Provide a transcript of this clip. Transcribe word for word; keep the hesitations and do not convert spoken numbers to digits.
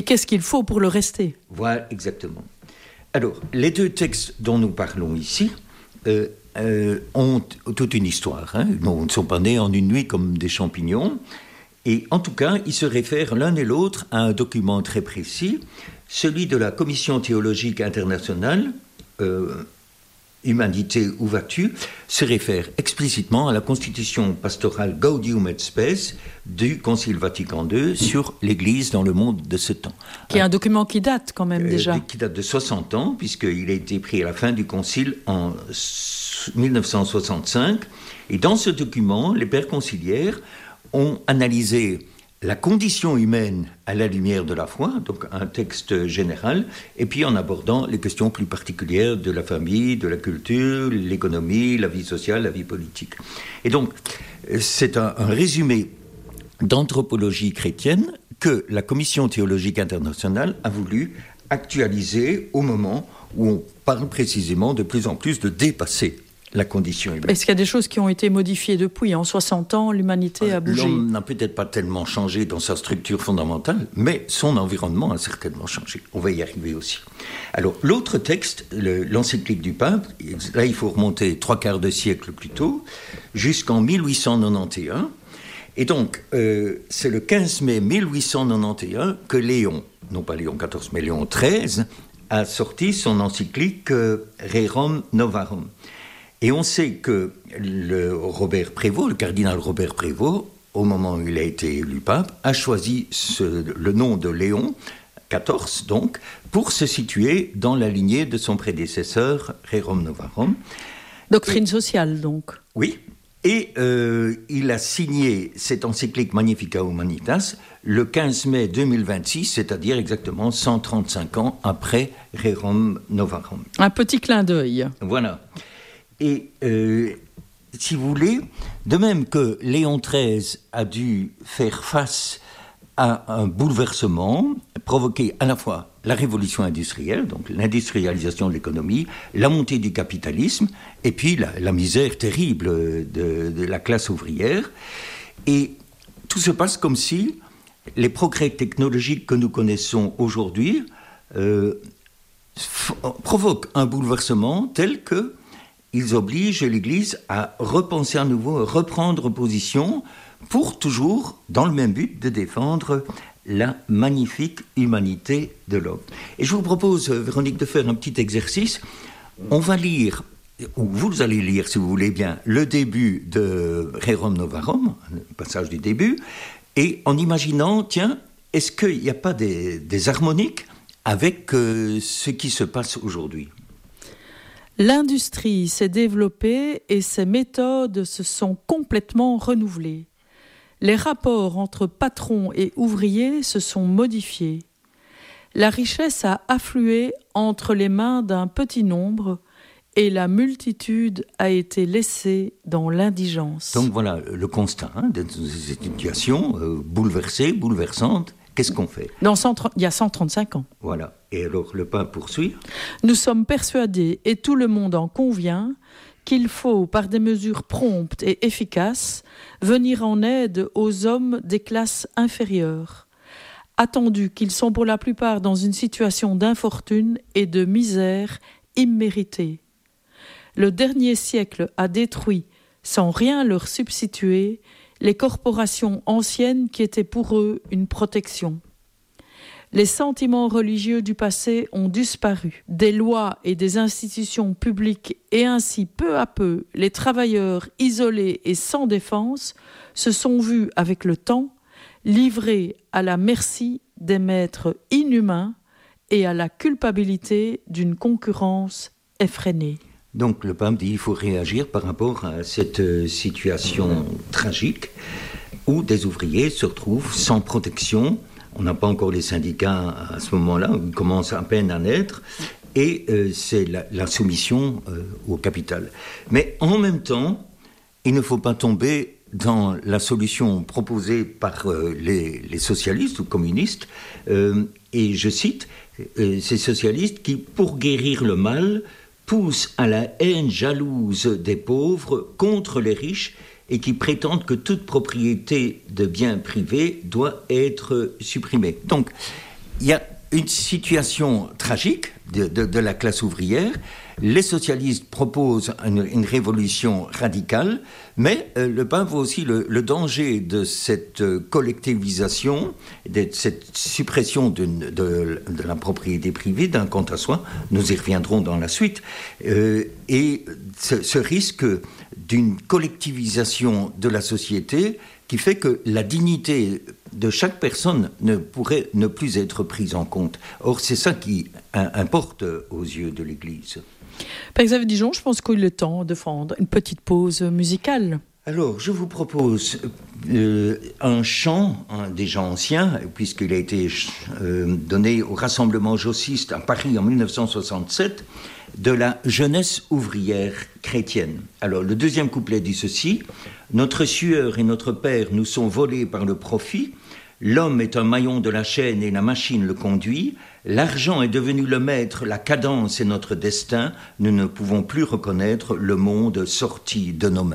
Qu'est-ce qu'il faut pour le rester ? Voilà, exactement. Alors, les deux textes dont nous parlons ici euh, euh, ont toute une histoire. Hein. Ils ne sont pas nés en une nuit comme des champignons. Et en tout cas, ils se réfèrent l'un et l'autre à un document très précis, celui de la Commission théologique internationale, euh, Humanité, où vas-tu, se réfère explicitement à la constitution pastorale Gaudium et Spes du Concile Vatican deux sur l'Église dans le monde de ce temps. Qui est un document qui date quand même déjà. Euh, qui date de soixante ans, puisqu'il a été pris à la fin du Concile en dix-neuf cent soixante-cinq. Et dans ce document, les pères conciliaires ont analysé la condition humaine à la lumière de la foi, donc un texte général, et puis en abordant les questions plus particulières de la famille, de la culture, l'économie, la vie sociale, la vie politique. Et donc, c'est un, un résumé d'anthropologie chrétienne que la Commission théologique internationale a voulu actualiser au moment où on parle précisément de plus en plus de dépasser la condition humaine. Est-ce qu'il y a des choses qui ont été modifiées depuis ? En soixante ans, l'humanité a bougé. L'homme n'a peut-être pas tellement changé dans sa structure fondamentale, mais son environnement a certainement changé. On va y arriver aussi. Alors, l'autre texte, le, l'encyclique du pape, là, il faut remonter trois quarts de siècle plus tôt, jusqu'en dix-huit cent quatre-vingt-onze. Et donc, euh, c'est le quinze mai mille huit cent quatre-vingt-onze que Léon, non pas Léon quatorze, mais Léon treize, a sorti son encyclique euh, Rerum Novarum. Et on sait que le Robert Prévost, le cardinal Robert Prévost, au moment où il a été élu pape, a choisi ce, le nom de Léon quatorze, donc, pour se situer dans la lignée de son prédécesseur, Rerum Novarum. Doctrine et, sociale, donc. Oui, et euh, il a signé cette encyclique Magnificat Humanitas le quinze mai deux mille vingt-six, c'est-à-dire exactement cent trente-cinq ans après Rerum Novarum. Un petit clin d'œil. Voilà. Et euh, si vous voulez, de même que Léon treize a dû faire face à un bouleversement provoqué à la fois la révolution industrielle, donc l'industrialisation de l'économie, la montée du capitalisme, et puis la, la misère terrible de, de la classe ouvrière. Et tout se passe comme si les progrès technologiques que nous connaissons aujourd'hui euh, f- provoquent un bouleversement tel que ils obligent l'Église à repenser à nouveau, à reprendre position pour toujours, dans le même but, de défendre la magnifique humanité de l'homme. Et je vous propose, Véronique, de faire un petit exercice. On va lire, ou vous allez lire, si vous voulez bien, le début de Rerum Novarum, le passage du début, et en imaginant, tiens, est-ce qu'il n'y a pas des, des harmoniques avec euh, ce qui se passe aujourd'hui ? L'industrie s'est développée et ses méthodes se sont complètement renouvelées. Les rapports entre patrons et ouvriers se sont modifiés. La richesse a afflué entre les mains d'un petit nombre et la multitude a été laissée dans l'indigence. Donc voilà le constat hein, de cette situation euh, bouleversée, bouleversante. Qu'est-ce qu'on fait ? Dans cent trente, il y a cent trente-cinq ans. Voilà. Et alors le pape poursuit ? Nous sommes persuadés, et tout le monde en convient, qu'il faut, par des mesures promptes et efficaces, venir en aide aux hommes des classes inférieures, attendu qu'ils sont pour la plupart dans une situation d'infortune et de misère imméritée. Le dernier siècle a détruit, sans rien leur substituer, les corporations anciennes qui étaient pour eux une protection. Les sentiments religieux du passé ont disparu. Des lois et des institutions publiques et ainsi peu à peu, les travailleurs isolés et sans défense se sont vus avec le temps livrés à la merci des maîtres inhumains et à la culpabilité d'une concurrence effrénée. Donc le pape dit qu'il faut réagir par rapport à cette situation tragique où des ouvriers se retrouvent sans protection. On n'a pas encore les syndicats à ce moment-là, ils commencent à peine à naître, et euh, c'est la, la soumission euh, au capital. Mais en même temps, il ne faut pas tomber dans la solution proposée par euh, les, les socialistes ou communistes, euh, et je cite, euh, ces socialistes qui, pour guérir le mal, poussent à la haine jalouse des pauvres contre les riches et qui prétendent que toute propriété de biens privés doit être supprimée. Donc, il y a une situation tragique de, de, de la classe ouvrière. Les socialistes proposent une, une révolution radicale, mais euh, Le Pen voit aussi le, le danger de cette euh, collectivisation, de cette suppression de, de, de la propriété privée, d'un compte à soi. Nous y reviendrons dans la suite. Euh, et ce, ce risque d'une collectivisation de la société qui fait que la dignité de chaque personne ne pourrait ne plus être prise en compte. Or, c'est ça qui importe aux yeux de l'Église. Père Xavier Dijon, je pense qu'il est le temps de prendre une petite pause musicale. Alors, je vous propose euh, un chant, hein, déjà ancien, puisqu'il a été euh, donné au Rassemblement jossiste à Paris en dix-neuf cent soixante-sept, de la jeunesse ouvrière chrétienne. Alors, le deuxième couplet dit ceci: « Notre sueur et notre père nous sont volés par le profit. L'homme est un maillon de la chaîne et la machine le conduit. L'argent est devenu le maître, la cadence est notre destin. Nous ne pouvons plus reconnaître le monde sorti de nos mains. »